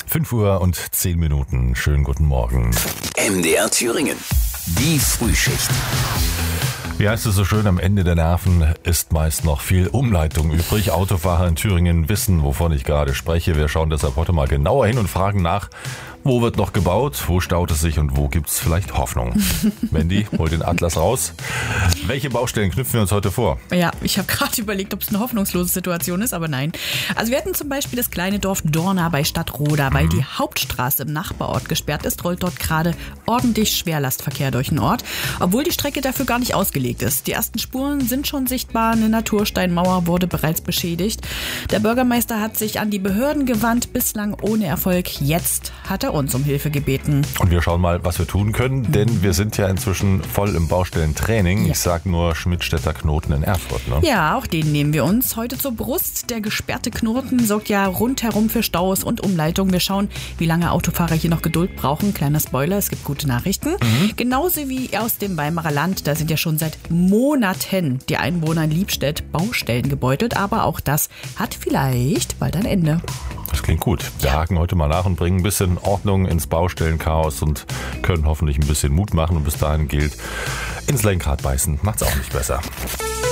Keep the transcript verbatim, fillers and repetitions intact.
fünf Uhr und zehn Minuten. Schönen guten Morgen. M D R Thüringen. Die Frühschicht. Wie heißt es so schön, am Ende der Nerven ist meist noch viel Umleitung übrig. Autofahrer in Thüringen wissen, wovon ich gerade spreche. Wir schauen deshalb heute mal genauer hin und fragen nach, wo wird noch gebaut, wo staut es sich und wo gibt es vielleicht Hoffnung? Mandy, hol den Atlas raus. Welche Baustellen knüpfen wir uns heute vor? Ja, ich habe gerade überlegt, ob es eine hoffnungslose Situation ist, aber nein. Also wir hatten zum Beispiel das kleine Dorf Dorna bei Stadtroda. Weil mhm. die Hauptstraße im Nachbarort gesperrt ist, rollt dort gerade ordentlich Schwerlastverkehr durch den Ort, obwohl die Strecke dafür gar nicht ausgelegt ist. Die ersten Spuren sind schon sichtbar, eine Natursteinmauer wurde bereits beschädigt. Der Bürgermeister hat sich an die Behörden gewandt, bislang ohne Erfolg. Jetzt hat er uns um Hilfe gebeten. Und wir schauen mal, was wir tun können, denn wir sind ja inzwischen voll im Baustellentraining. Ja. Ich sag nur Schmidtstädter Knoten in Erfurt. Ne? Ja, auch den nehmen wir uns heute zur Brust. Der gesperrte Knoten sorgt ja rundherum für Staus und Umleitung. Wir schauen, wie lange Autofahrer hier noch Geduld brauchen. Kleiner Spoiler, es gibt gute Nachrichten. Mhm. Genauso wie aus dem Weimarer Land. Da sind ja schon seit Monaten die Einwohner in Liebstedt Baustellen gebeutelt. Aber auch das hat vielleicht bald ein Ende. Das klingt gut. Wir haken heute mal nach und bringen ein bisschen Ordnung ins Baustellenchaos und können hoffentlich ein bisschen Mut machen. Und bis dahin gilt, ins Lenkrad beißen macht's auch nicht besser.